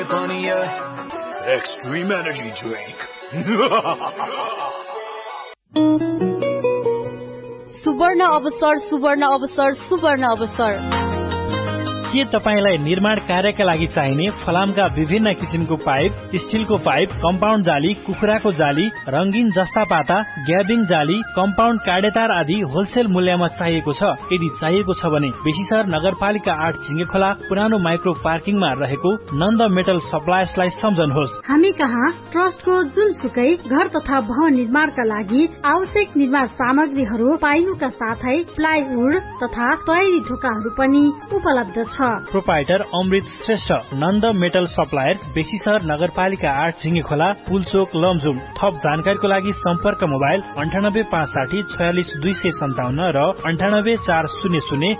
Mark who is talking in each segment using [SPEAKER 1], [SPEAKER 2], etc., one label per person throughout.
[SPEAKER 1] Extreme energy drink.
[SPEAKER 2] सुवर्ण अवसर सुवर्ण अवसर सुवर्ण अवसर।
[SPEAKER 3] के तपाईलाई निर्माण कार्यका लागि चाहिने फलामका विभिन्न किसिमको पाइप, स्टिलको पाइप, कम्पाउन्ड जाली, कुखुराको जाली, रंगीन जस्ता पाता, ग्याबिङ जाली, कम्पाउन्ड काडेतार आदि होलसेल मूल्यमा चाहिएको छ? यदि चाहिएको छ भने बेसीसर नगरपालिका 8 झिंगेखोला पुरानो माइक्रो पार्किङमा रहेको नन्द मेटल सप्लायर्सलाई सम्झनुहोस्।
[SPEAKER 2] हामी कहाँ ट्रस्टको जुनसुकै घर तथा भवन निर्माणका लागि आवश्यक निर्माण सामग्रीहरू पाइनुका साथै प्लाइवुड तथा तयारी ढोकाहरू पनि उपलब्ध छ।
[SPEAKER 3] प्रोपाइटर अमृत श्रेष्ठ, नन्द मेटल सप्लायर्स, बेसीसर नगरपालिका 8 झिंगेखोला, पुलचोक, लमजुम। थप जानकारीको लागि सम्पर्क मोबाइल 9856 46257 र 9840067787।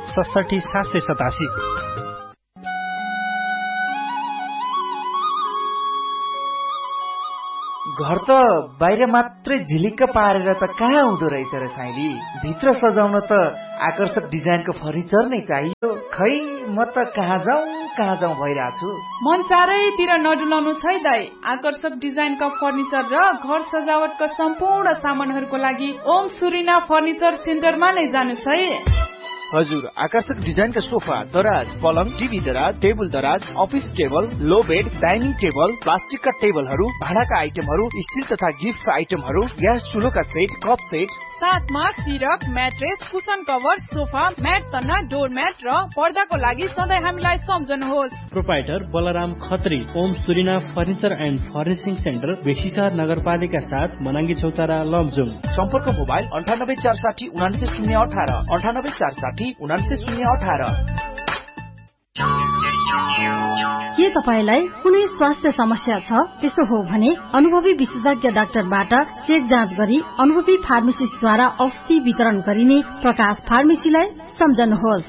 [SPEAKER 4] घर त बाहिर मात्रै झिलिक्क पारेर त कहाँ हुँदो रहेछ र साइली। भित्र सजाउन त आकर्षक डिजाइनको फर्निचर नै चाहियो। खै म त कहाँ जाउँ भइरहेछु।
[SPEAKER 5] मन चारैतिर नडुलाउनु छै दाइ। आकर्षक डिजाइनका फर्निचर र घर सजावटका सम्पूर्ण सामानहरूको लागि ओम सुरिना फर्निचर सेन्टरमा नै जानुस् है।
[SPEAKER 1] हजुर, आकर्षक डिजाइनका सोफा, दराज, पलङ, टिभी दराज, टेबल दराज, अफिस टेबल, लो बेड, डाइनिङ टेबल, प्लास्टिकका टेबलहरू, भाडाका आइटमहरू, स्टिल तथा गिफ्ट आइटमहरू, ग्यास चुलोका सेट, कप सेट,
[SPEAKER 5] साथमा सिरक, mattress, cushion cover, sofa, mat तन्ना, डोर म्याट र पर्दाको लागि सधैँ हामीलाई सम्झनुहोस्।
[SPEAKER 3] Proprietor Balram Khatri, Om सुरिना furniture and furnishing centre, बेसीसर नगरपालिका 7 मनाङ्गी चौतारा, लमजुङ।
[SPEAKER 1] सम्पर्क मोबाइल 9846 99018 9846 99018।
[SPEAKER 2] के तपाईलाई कुनै स्वास्थ्य समस्या छ? त्यसो हो भने अनुभवी विशेषज्ञ डाक्टरबाट चेक जाँच गरी अनुभवी फार्मासिस्टद्वारा औषधि वितरण गरिने प्रकाश फार्मेसीलाई सम्झनुहोस्।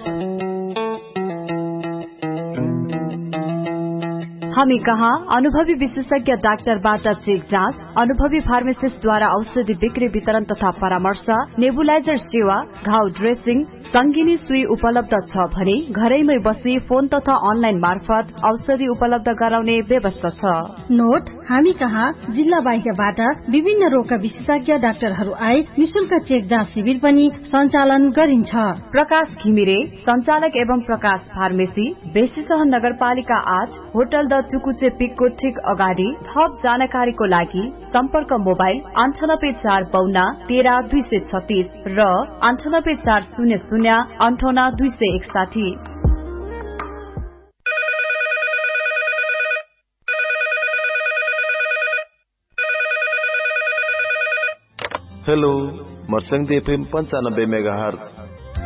[SPEAKER 6] हामी कहाँ अनुभवी विशेषज्ञ डाक्टरबाट चेक जाँच, अनुभवी फार्मासिस्टद्वारा औषधि बिक्री वितरण तथा परामर्श, नेबुलाइजर सेवा, घाउ ड्रेसिङ, संगिनी सुई उपलब्ध छ भने घरैमै बसी फोन तथा अनलाइन मार्फत औषधि उपलब्ध गराउने व्यवस्था छ।
[SPEAKER 2] नोट, हामी कहाँ जिल्ला बाहिरबाट विभिन्न रोगका विशेषज्ञ डाक्टरहरू आए निशुल्क चेक जाँच शिविर पनि सञ्चालन गरिन्छ।
[SPEAKER 6] प्रकाश घिमिरे संचालक एवं प्रकाश फार्मेसी, बेसीसहर नगरपालिका 8, होटल द टुकुचे पिकको ठीक अगाडि। थप जानकारीको लागि सम्पर्क मोबाइल 9845 13236 र 9840 58261।
[SPEAKER 7] Hello, मर्सङ्गी FM 95 megahertz